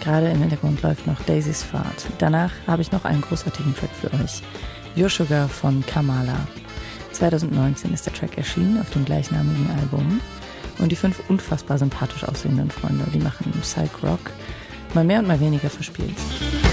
Gerade im Hintergrund läuft noch Daisys Fahrt. Danach habe ich noch einen großartigen Track für euch. Your Sugar von Kamala. 2019 ist der Track erschienen auf dem gleichnamigen Album. Und die 5 unfassbar sympathisch aussehenden Freunde, die machen Psych Rock, mal mehr und mal weniger verspielt.